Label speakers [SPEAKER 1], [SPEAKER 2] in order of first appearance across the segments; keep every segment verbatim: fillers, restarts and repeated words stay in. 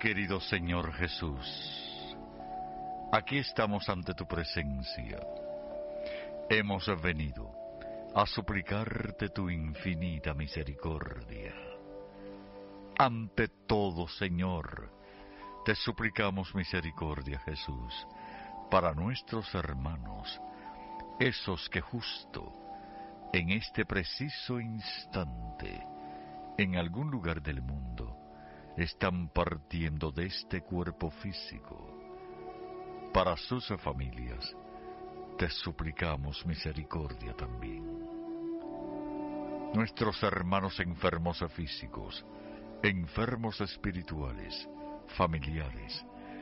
[SPEAKER 1] Querido Señor Jesús, aquí estamos ante tu presencia. Hemos venido a suplicarte tu infinita misericordia. Ante todo, Señor, te suplicamos misericordia, Jesús, para nuestros hermanos, esos que justo en este preciso instante, en algún lugar del mundo, están partiendo de este cuerpo físico. Para sus familias, te suplicamos misericordia también. Nuestros hermanos enfermos físicos, enfermos espirituales, familiares,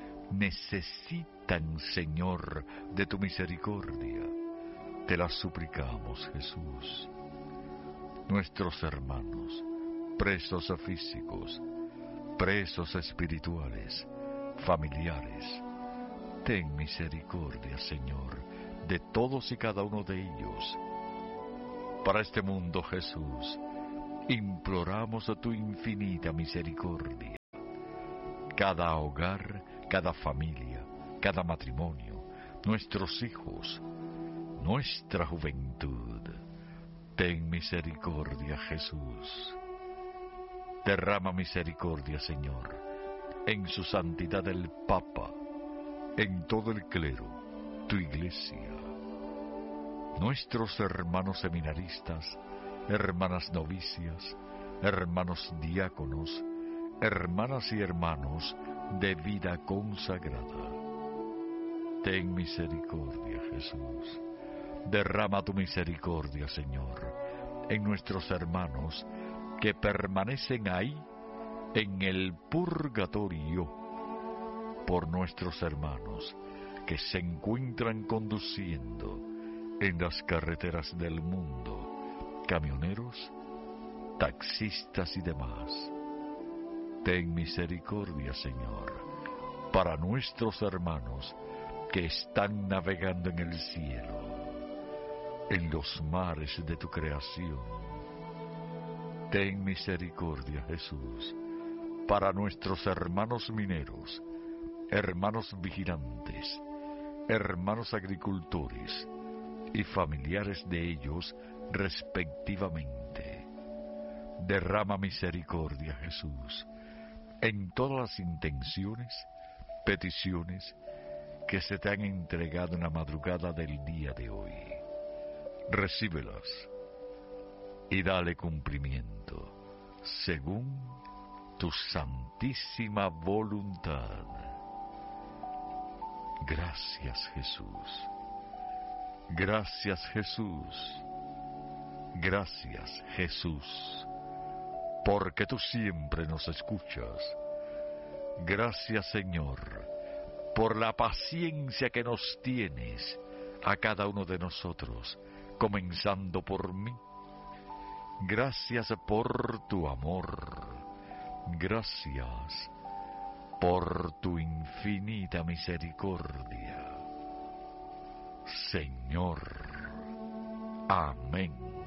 [SPEAKER 1] necesitan, Señor, de tu misericordia. Te la suplicamos, Jesús. Nuestros hermanos, presos físicos, presos espirituales, familiares, ten misericordia, Señor, de todos y cada uno de ellos. Para este mundo, Jesús, imploramos a tu infinita misericordia. Cada hogar, cada familia, cada matrimonio, nuestros hijos, nuestra juventud, ten misericordia, Jesús. Derrama misericordia, Señor, en su santidad el Papa, en todo el clero, tu iglesia, nuestros hermanos seminaristas, hermanas novicias, hermanos diáconos, hermanas y hermanos de vida consagrada. Ten misericordia, Jesús. Derrama tu misericordia, Señor, en nuestros hermanos que permanecen ahí en el purgatorio, por nuestros hermanos que se encuentran conduciendo en las carreteras del mundo, camioneros, taxistas y demás. Ten misericordia, Señor, para nuestros hermanos que están navegando en el cielo, en los mares de tu creación. Ten misericordia, Jesús, para nuestros hermanos mineros, hermanos vigilantes, hermanos agricultores y familiares de ellos respectivamente. Derrama misericordia, Jesús, en todas las intenciones, peticiones que se te han entregado en la madrugada del día de hoy. Recíbelas y dale cumplimiento según tu santísima voluntad. Gracias, Jesús. Gracias, Jesús. Gracias, Jesús, porque tú siempre nos escuchas. Gracias, Señor, por la paciencia que nos tienes a cada uno de nosotros, comenzando por mí. Gracias por tu amor. Gracias por tu infinita misericordia. Señor. Amén.